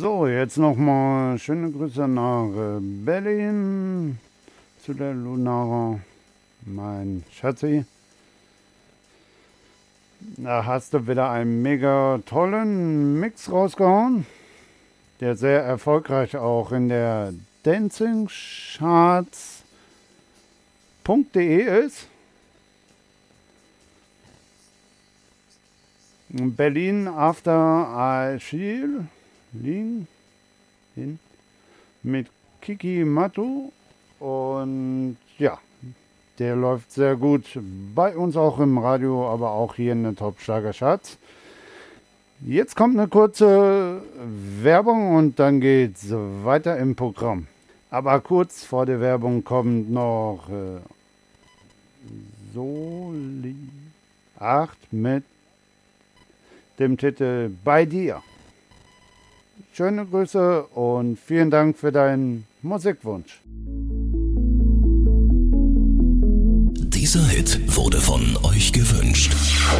So, jetzt nochmal schöne Grüße nach Berlin zu der Lunara, mein Schatzi. Da hast du wieder einen mega tollen Mix rausgehauen, der sehr erfolgreich auch in der dancingcharts.de ist. Berlin After I Chill mit Kiki Matu und ja, der läuft sehr gut bei uns auch im Radio, aber auch hier in den Top-Schlager-Charts. Jetzt kommt eine kurze Werbung und dann geht's weiter im Programm. Aber kurz vor der Werbung kommt noch Soli 8 mit dem Titel Bei dir. Schöne Grüße und vielen Dank für deinen Musikwunsch. Dieser Hit wurde von euch gewünscht.